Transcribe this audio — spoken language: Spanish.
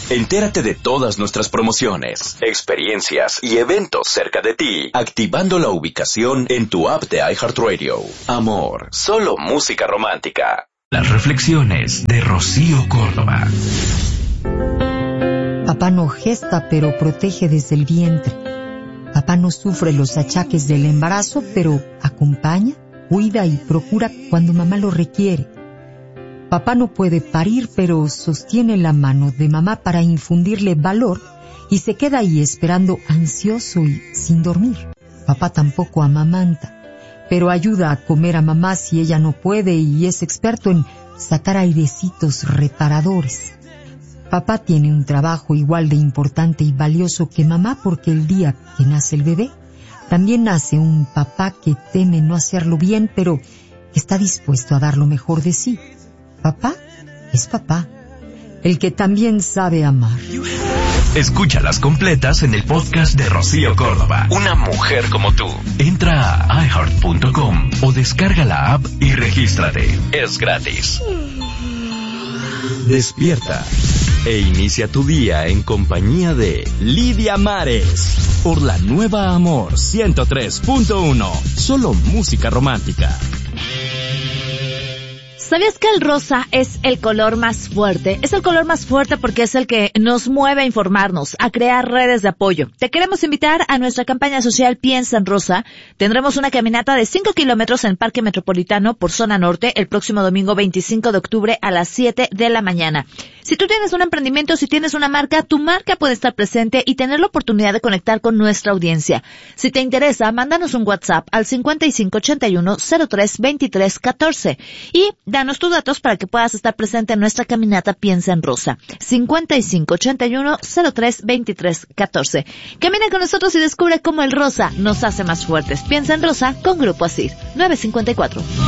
Entérate de todas nuestras promociones, experiencias y eventos cerca de ti, activando la ubicación en tu app de iHeartRadio. Amor, solo música romántica. Las reflexiones de Rocío Córdoba. Papá no gesta, pero protege desde el vientre. Papá no sufre los achaques del embarazo, pero acompaña, cuida y procura cuando mamá lo requiere. Papá no puede parir, pero sostiene la mano de mamá para infundirle valor y se queda ahí esperando ansioso y sin dormir. Papá tampoco amamanta, pero ayuda a comer a mamá si ella no puede y es experto en sacar airecitos reparadores. Papá tiene un trabajo igual de importante y valioso que mamá porque el día que nace el bebé, también nace un papá que teme no hacerlo bien, pero está dispuesto a dar lo mejor de sí. Papá es papá, el que también sabe amar. Escúchalas completas en el podcast de Rocío Córdoba. Una mujer como tú. Entra a iHeart.com o descarga la app y regístrate. Es gratis. Despierta e inicia tu día en compañía de Lidia Mares por la nueva Amor 103.1. Solo música romántica. ¿Sabías que el rosa es el color más fuerte? Es el color más fuerte porque es el que nos mueve a informarnos, a crear redes de apoyo. Te queremos invitar a nuestra campaña social Piensa en Rosa. Tendremos una caminata de 5 kilómetros en el Parque Metropolitano por Zona Norte el próximo domingo 25 de octubre a las 7 de la mañana. Si tú tienes un emprendimiento, si tienes una marca, tu marca puede estar presente y tener la oportunidad de conectar con nuestra audiencia. Si te interesa, mándanos un WhatsApp al 5581-032314 y danos tus datos para que puedas estar presente en nuestra caminata Piensa en Rosa. 5581-032314. Camina con nosotros y descubre cómo el rosa nos hace más fuertes. Piensa en Rosa con Grupo ASIR. 954.